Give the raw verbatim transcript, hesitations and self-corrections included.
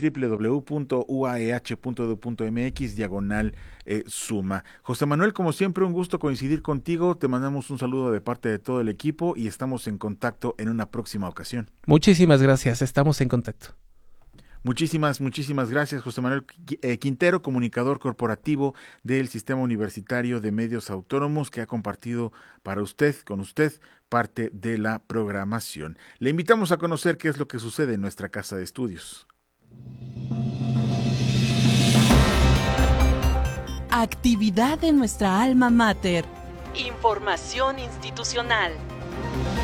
doble u doble u doble u punto u a e h punto edu punto m x diagonal eh, suma. José Manuel, como siempre, un gusto coincidir contigo. Te mandamos un saludo de parte de todo el equipo y estamos en contacto en una próxima ocasión. Muchísimas gracias, estamos en contacto. Muchísimas, muchísimas gracias, José Manuel Quintero, comunicador corporativo del Sistema Universitario de Medios Autónomos, que ha compartido para usted, con usted, parte de la programación. Le invitamos a conocer qué es lo que sucede en nuestra casa de estudios. Actividad de nuestra alma mater. Información institucional.